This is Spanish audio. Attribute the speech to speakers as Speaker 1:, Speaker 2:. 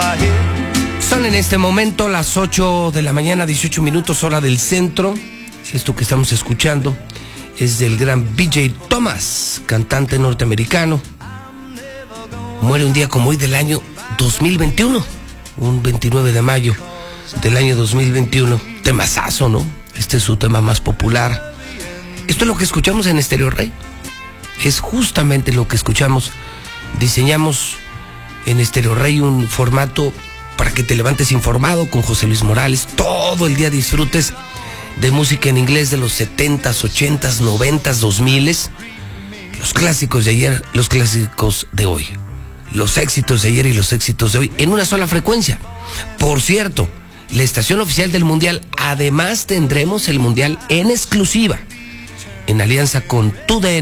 Speaker 1: Son en este momento las 8 de la mañana, 18 minutos, hora del centro. Esto que estamos escuchando es del gran B.J. Thomas, cantante norteamericano. Muere un día como hoy del año 2021, un 29 de mayo del año 2021. Temazazo, ¿no? Este es su tema más popular. Esto es lo que escuchamos en Estéreo Rey. Es justamente lo que escuchamos. Diseñamos en Estéreo Rey un formato para que te levantes informado con José Luis Morales. Todo el día disfrutes de música en inglés de los 70s, 80s, 90s, 2000s. Los clásicos de ayer, los clásicos de hoy. Los éxitos de ayer y los éxitos de hoy en una sola frecuencia. Por cierto, la estación oficial del Mundial. Además tendremos el Mundial en exclusiva en alianza con TUDN.